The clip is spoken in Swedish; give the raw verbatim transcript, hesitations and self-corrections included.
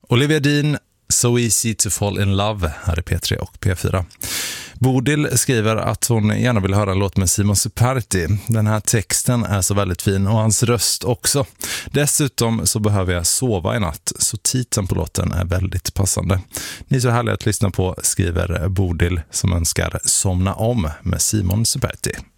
Olivia Dean, So Easy to Fall in Love, här är P tre och P fyra. Bodil skriver att hon gärna vill höra en låt med Simon Superti. Den här texten är så väldigt fin och hans röst också. Dessutom så behöver jag sova i natt, så titeln på låten är väldigt passande. Ni är så härliga att lyssna på, skriver Bodil, som önskar somna om med Simon Superti.